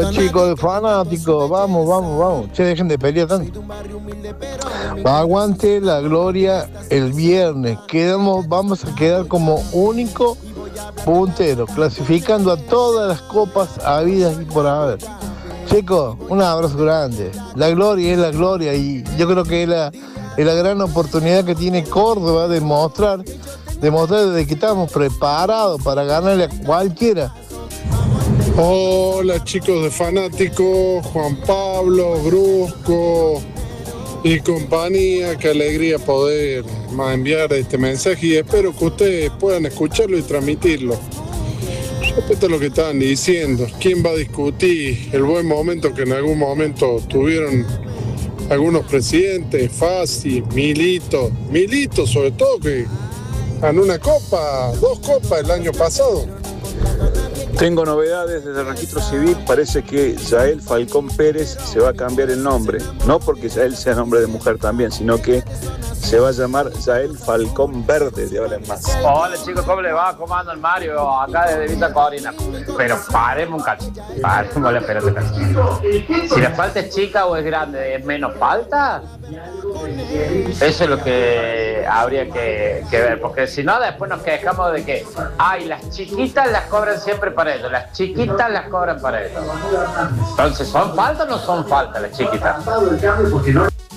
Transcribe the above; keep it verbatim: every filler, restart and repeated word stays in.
chicos de fanáticos, vamos, vamos, vamos. Che, dejen de pelear tanto. Aguante la gloria el viernes. Quedamos, vamos a quedar como único puntero, clasificando a todas las copas habidas y por haber. Chicos, un abrazo grande. La gloria es la gloria y yo creo que es la, es la gran oportunidad que tiene Córdoba de mostrar, de mostrar desde que estamos preparados para ganarle a cualquiera. Hola chicos de fanáticos, Juan Pablo, Brusco y compañía, qué alegría poder enviar este mensaje y espero que ustedes puedan escucharlo y transmitirlo. Respecto a lo que estaban diciendo, ¿quién va a discutir el buen momento que en algún momento tuvieron algunos presidentes? Fassi, Milito, Milito sobre todo, que ganó una copa, dos copas el año pasado. Tengo novedades desde el registro civil, parece que Yael Falcón Pérez se va a cambiar el nombre, no porque Yael sea nombre de mujer también, sino que se va a llamar Yael Falcón Verde de ahora en más. Hola chicos, ¿cómo les va? ¿Cómo anda el Mario? Acá desde Vita Corina. Pero paremos un cachito, paremos la pelota cachito. Si la falta es chica o es grande, ¿es menos falta? Eso es lo que habría que, que ver, porque si no después nos quejamos de que ay, las chiquitas las cobran siempre para ellos, las chiquitas las cobran para ellos. Entonces, ¿son falta o no son falta las chiquitas?